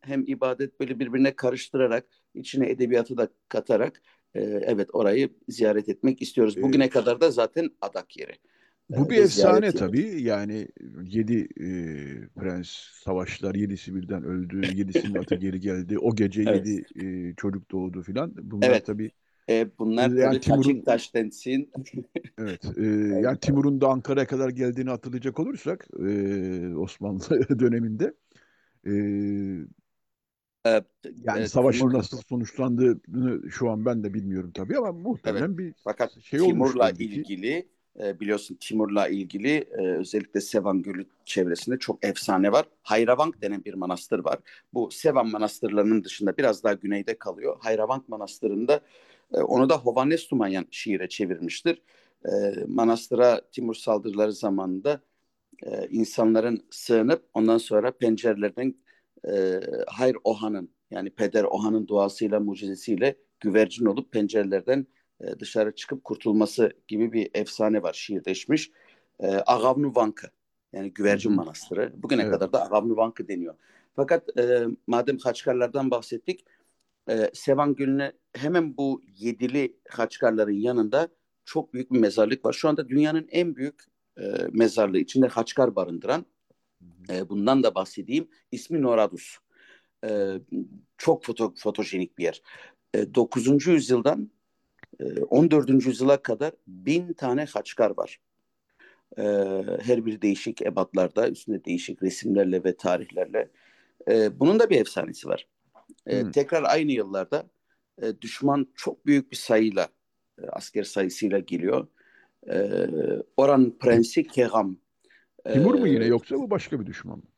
hem ibadet böyle birbirine karıştırarak, içine edebiyatı da katarak evet orayı ziyaret etmek istiyoruz. E, Bugüne kadar da zaten adak yeri Bu bir ve efsane ziyaret yeri. tabii. Yani yedi prens savaşlar, yedisi birden öldü, yedisinin atı geri geldi. O gece Evet. yedi çocuk doğdu filan. Bunlar Evet. tabii Bunlar yani tabii Timur'un Taçiktaş densin. evet yani Timur'un da Ankara'ya kadar geldiğini hatırlayacak olursak Osmanlı döneminde e, E, yani savaşın Timur, nasıl sonuçlandığını şu an ben de bilmiyorum tabii ama evet. muhtemelen bir Fakat şey olmuş Timur'la belli ki. ilgili biliyorsun Timur'la ilgili özellikle Sevan Gölü çevresinde çok efsane var. Hayravank denen bir manastır var. Bu Sevan manastırlarının dışında biraz daha güneyde kalıyor. Hayravank Manastırı'nda onu da Hovhannes Tumanyan şiire çevirmiştir. Manastıra Timur saldırıları zamanında insanların sığınıp ondan sonra pencerelerden Hayr Oha'nın yani Peder Oha'nın duasıyla mucizesiyle güvercin olup pencerelerden dışarı çıkıp kurtulması gibi bir efsane var şiirleşmiş. Agavnu Vankı yani Hı güvercin hı. manastırı. Bugüne Evet. kadar da Agavnu Vankı deniyor. Fakat madem Haçkarlardan bahsettik, Sevan Gölü'ne hemen bu Yedili Haçkarların yanında çok büyük bir mezarlık var. Şu anda dünyanın en büyük mezarlığı içinde Haçkar barındıran. Hı hı. Bundan da bahsedeyim. İsmi Noradus. Hı E, hı. Çok fotojenik bir yer. 9. yüzyıldan 14. yüzyıla kadar 1000 tane Haçkar var. E, Her biri değişik ebatlarda, üstünde değişik resimlerle ve tarihlerle. Bunun da bir efsanesi var. Hı. Tekrar aynı yıllarda düşman çok büyük bir sayıyla, asker sayısıyla geliyor. Oranın prensi Kegam. Timur mu E, yine yoksa bu başka bir düşman mı?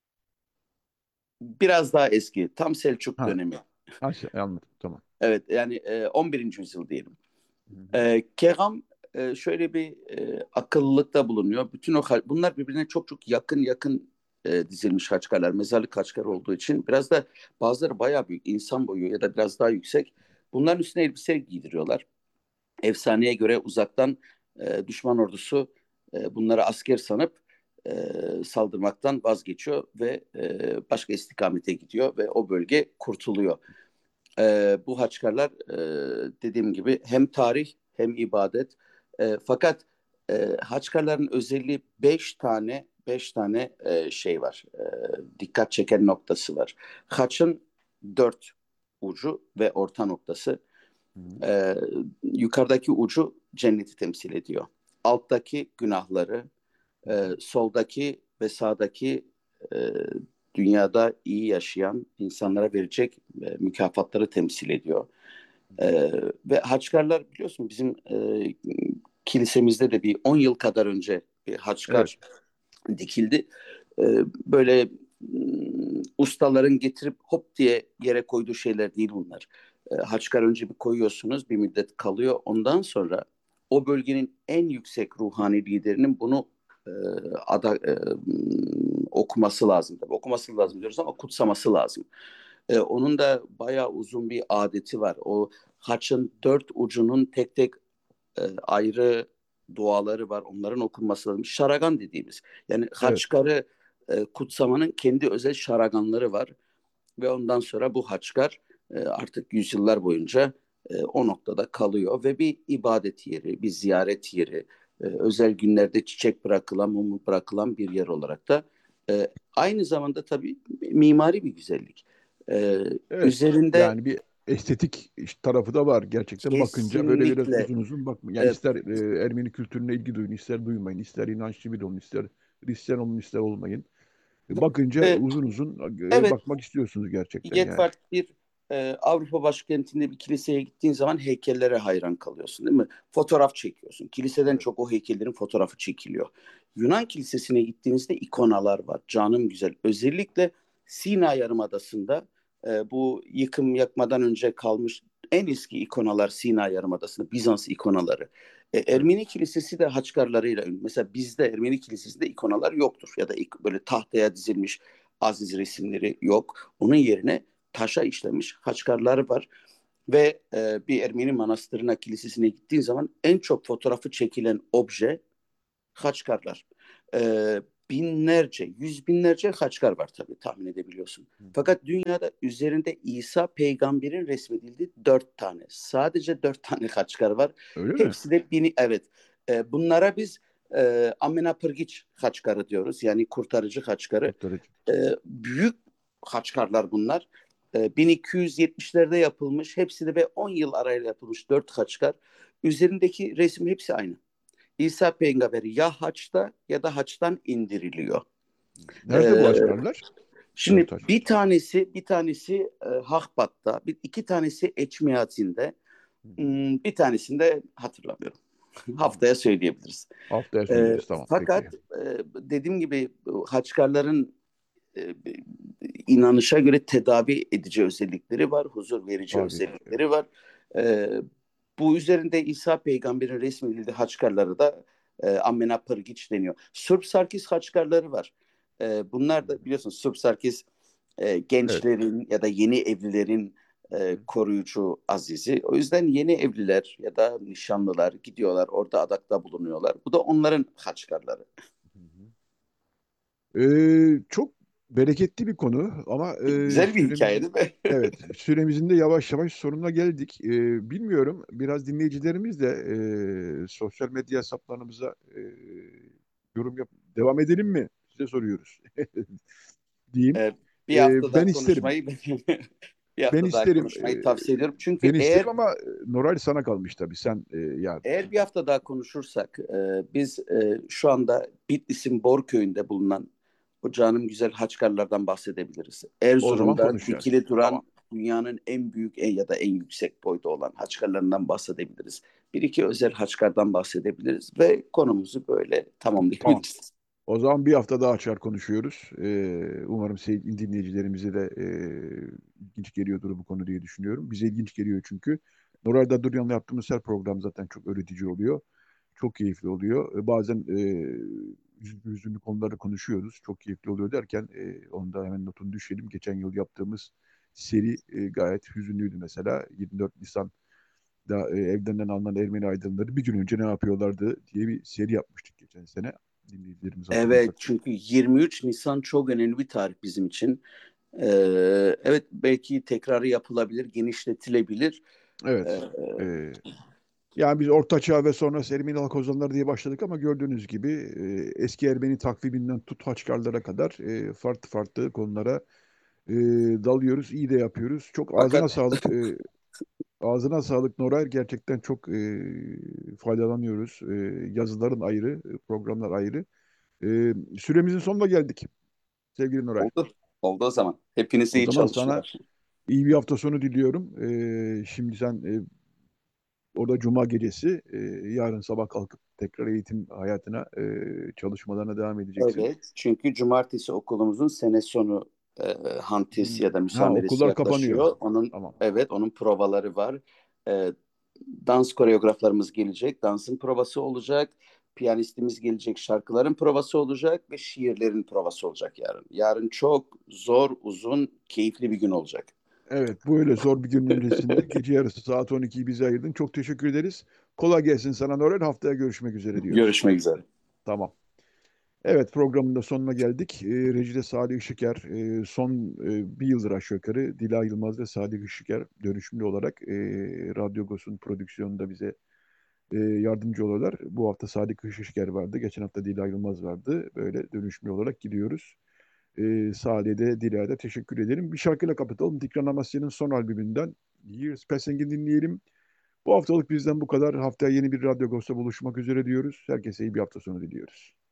Biraz daha eski, tam Selçuk Ha, dönemi. anladım. Tamam. Evet, yani 11. yüzyıl diyelim. Hı hı. Kegam şöyle bir akıllılıkta bulunuyor. Bütün bunlar birbirine çok çok yakın dizilmiş kaçkarlar. Mezarlık kaçkar olduğu için biraz da bazıları bayağı büyük, insan boyu ya da biraz daha yüksek. Bunların üstüne elbise giydiriyorlar. Efsaneye göre uzaktan düşman ordusu bunları asker sanıp saldırmaktan vazgeçiyor ve başka istikamete gidiyor ve o bölge kurtuluyor. Bu haçkarlar dediğim gibi hem tarih hem ibadet. Fakat haçkarların özelliği beş tane şey var. Dikkat çeken noktası var. Haçın 4 ucu ve orta noktası. Hı hı. Yukarıdaki ucu cenneti temsil ediyor. Alttaki günahları, Hı hı. soldaki ve sağdaki e, dünyada iyi yaşayan insanlara verecek mükafatları temsil ediyor. Ve Haçkarlar biliyorsun bizim kilisemizde de bir 10 yıl kadar önce bir Evet. Haçkar dikildi. Böyle ustaların getirip hop diye yere koyduğu şeyler değil bunlar. Haçkar önce bir koyuyorsunuz, bir müddet kalıyor. Ondan sonra o bölgenin en yüksek ruhani liderinin bunu e, okuması lazım. Tabii okuması lazım diyoruz ama kutsaması lazım. Onun da bayağı uzun bir adeti var. O haçın 4 ucunun tek tek ayrı duaları var. Onların okunması lazım. Şaragan dediğimiz. Yani Evet. Haçkar'ı kutsamanın kendi özel şaraganları var. Ve ondan sonra bu Haçkar artık yüzyıllar boyunca o noktada kalıyor. Ve bir ibadet yeri, bir ziyaret yeri, özel günlerde çiçek bırakılan, mum bırakılan bir yer olarak da aynı zamanda tabii mimari bir güzellik. Evet. Üzerinde Yani bir estetik tarafı da var. Gerçekten bakınca böyle biraz kesinlikle uzun uzun bakma. Yani e, ister Ermeni kültürüne ilgi duyun, ister duymayın, ister inançlı biri olun, ister Hristiyan olun, ister olmayın. Bakınca e, uzun uzun evet, bakmak istiyorsunuz gerçekten yani. Yedvard bir Avrupa başkentinde bir kiliseye gittiğin zaman heykellere hayran kalıyorsun değil mi? Fotoğraf çekiyorsun. Kiliseden Evet. çok o heykellerin fotoğrafı çekiliyor. Yunan kilisesine gittiğinizde ikonalar var. Canım güzel. Özellikle Sina Yarımadası'nda bu yıkım yakmadan önce kalmış en eski ikonalar Sina Yarımadası'nda. Bizans ikonaları. Evet. Ermeni kilisesi de Haçkarlarıyla ünlü. Mesela bizde Ermeni kilisesinde ikonalar yoktur. Ya da böyle tahtaya dizilmiş aziz resimleri yok. Onun yerine taşa işlemiş haçkarları var. Ve bir Ermeni manastırına, kilisesine gittiğin zaman en çok fotoğrafı çekilen obje haçkarlar. binlerce, yüz binlerce Haçkar var tabii, tahmin edebiliyorsun. Hı hı. Fakat dünyada üzerinde İsa peygamberin resmedildiği 4 tane, sadece 4 tane Haçkar var. Öyle mi? Hepsi de evet. Bunlara biz Amena Pırgiç Haçkarı diyoruz. Yani kurtarıcı Haçkarı. Kurtarıcı. Büyük Haçkarlar bunlar. 1270'lerde yapılmış. Hepsi de 10 yıl arayla yapılmış 4 Haçkar. Üzerindeki resim hepsi aynı. İsa peygamberi ya haçta ya da haçtan indiriliyor. Nerede bu Ee, Haçkarlar? Şimdi Dört Haçkar. bir tanesi Hakbat'ta, iki tanesi Eçmiyatin'de, Hı hı. bir tanesini de hatırlamıyorum. Haftaya söyleyebiliriz. Haftaya Ee, söyleriz. Tamam. Peki. fakat dediğim gibi Haçkarların e, inanışa göre tedavi edici özellikleri var, huzur verici Tabii. Evet. özellikleri var. E, Bu üzerinde İsa peygamberin resmedildiği Haçkarları da Amena Pırgiç deniyor. Surp Sarkis Haçkarları var. Hı Bunlar da hı. biliyorsun, Surp Sarkis Evet. gençlerin ya da yeni evlilerin Hı hı. koruyucu azizi. O yüzden yeni evliler ya da nişanlılar gidiyorlar, orada adakta bulunuyorlar. Bu da onların Haçkarları. Hı hı. Çok bereketli bir konu ama Güzel bir hikaye süremizin değil mi? evet süremizin de yavaş yavaş sonuna geldik. Bilmiyorum biraz dinleyicilerimiz de sosyal medya hesaplarımıza yorum yap devam edelim mi? Size soruyoruz diyeyim. Ee, Bir hafta Ben daha isterim. konuşmayı bir Ben hafta daha isterim. konuşmayı tavsiye ediyorum. Çünkü Ben isterim ama Noray sana kalmış tabii. Sen ya eğer bir hafta daha konuşursak biz şu anda Bitlis'in Borköy'ünde bulunan o canım güzel Haçkarlardan bahsedebiliriz. o zaman Erzurum'da konuşacağız. dikili Tamam. duran dünyanın en büyük ya da en yüksek boyda olan Haçkarlarından bahsedebiliriz. Bir iki özel Haçkardan bahsedebiliriz ve konumuzu böyle Tamam. tamamlayabiliriz. O zaman bir hafta daha açar konuşuyoruz. Umarım sevgili dinleyicilerimize de ilginç geliyordur bu konu diye düşünüyorum. Bize ilginç geliyor çünkü. Noray Daduryan'la yaptığımız her program zaten çok öğretici oluyor. Çok keyifli oluyor. Bazen hüzünlü konuları konuşuyoruz. Çok keyifli oluyor derken onu da hemen notunu düşelim. Geçen yıl yaptığımız seri gayet hüzünlüydü mesela. 24 Nisan'da evlerinden alınan Ermeni aydınları bir gün önce ne yapıyorlardı diye bir seri yapmıştık geçen sene. Dinleyicilerimiz Evet, hatırlayacak. çünkü 23 Nisan çok önemli bir tarih bizim için. Evet, belki tekrarı yapılabilir, genişletilebilir. Ee, Evet. Yani biz Orta Çağ ve sonrası Ermeni halk ozanları diye başladık ama gördüğünüz gibi eski Ermeni takviminden tut Haçkarlara kadar farklı farklı konulara e, dalıyoruz. İyi de yapıyoruz. Çok ağzına fakat sağlık. Ağzına sağlık Noray. Gerçekten çok faydalanıyoruz. Yazıların ayrı, programlar ayrı. Süremizin sonuna geldik sevgili Noray. oldu, oldu o zaman. Hepinize O iyi zaman sana çalışmalar. iyi bir hafta sonu diliyorum. Şimdi sen orada Cuma gecesi yarın sabah kalkıp tekrar eğitim hayatına, çalışmalarına devam edeceksin. Evet, çünkü cumartesi okulumuzun sene sonu hantisi Hmm. ya da Ha, müsameresi okullar kapanıyor. yaklaşıyor. Tamam. Evet, onun provaları var. E, Dans koreograflarımız gelecek, dansın provası olacak. Piyanistimiz gelecek, şarkıların provası olacak ve şiirlerin provası olacak yarın. Yarın çok zor, uzun, keyifli bir gün olacak. Evet, böyle zor bir günün öncesinde gece yarısı saat 12'yi bize ayırdın. Çok teşekkür ederiz. Kolay gelsin sana Norel. Haftaya görüşmek üzere diyoruz. Görüşmek üzere. Tamam. Evet, programın da sonuna geldik. Rejide Salih Işıker, son bir yıldır aşağı yukarı Dila Yılmaz ve Salih Işıker dönüşümlü olarak Radyo Agos'un prodüksiyonunda bize yardımcı oluyorlar. Bu hafta Salih Işıker vardı. Geçen hafta Dila Yılmaz vardı. Böyle dönüşümlü olarak gidiyoruz. Salih'e de Dila'ya da teşekkür ederim. Bir şarkıyla kapatalım. Dikran Amasya'nın son albümünden Years Passing'i dinleyelim. Bu haftalık bizden bu kadar. Haftaya yeni bir Radyo Agos'ta buluşmak üzere diyoruz. Herkese iyi bir hafta sonu diliyoruz.